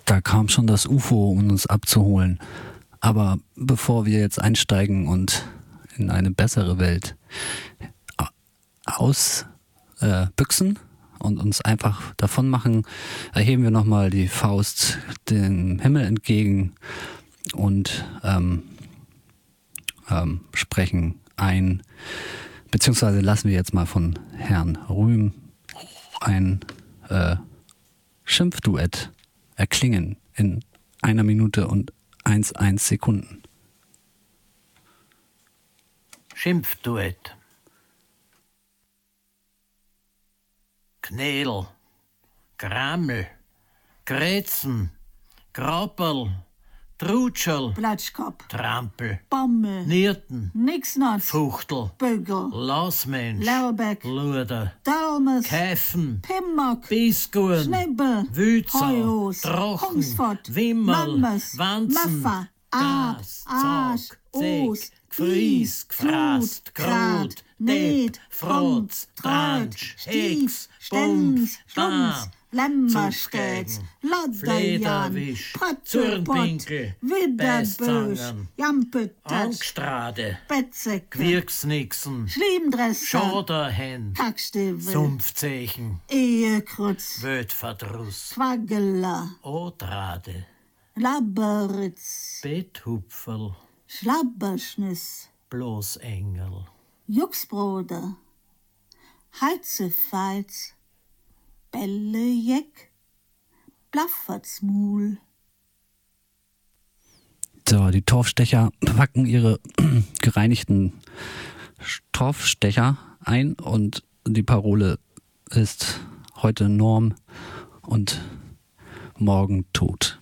Da kam schon das UFO, um uns abzuholen. Aber bevor wir jetzt einsteigen und in eine bessere Welt ausbüchsen und uns einfach davon machen, erheben wir nochmal die Faust dem Himmel entgegen und sprechen ein, beziehungsweise lassen wir jetzt mal von Herrn Rühm ein Schimpfduett erklingen in 1 Minute und 1,1 Sekunden. Schimpfduett. Knädel, Grammel, Grätzen, Grappel, Trutschel, Platschkopf, Trampel, Bammel, Nierten, Nixnatz, Fuchtel, Bögel, Lausmensch, Lauerbeck, Luder, Dalmes, Käfen, Pimmock, Biesgurn, Schnibbel, Wützer, Heuhos, Trochen, Hungsfort, Wimmel, Mammes, Wanzen, Maffa, Aab, Gas, Arsch, Zock, Os, Zeck, Fries, Gfrast, Grot, Deet, Frotz, Transch, Hex, Bumf, Stums, Lemmerstädts, Zugstegen, Ladderjan, Flederwisch, Pratzerpott, Zürnpinkel, Widerbös, Bästzangen, Jampettatsch, Angstrade, Betzecke, Gwirksnixen, Schliemdresser, Schoderhen, Kackstiefel, Sumpfzechen, Ehekrutz, Wödverdruss, Quaggeler, Otrade, Labberitz, Betthupferl, Schlabberschniss, Bloßengel, Juxbroder, Heizefeiz, Bellejeck, Blaffertsmul. So, die Torfstecher packen ihre gereinigten Torfstecher ein und die Parole ist heute Norm und morgen Tod.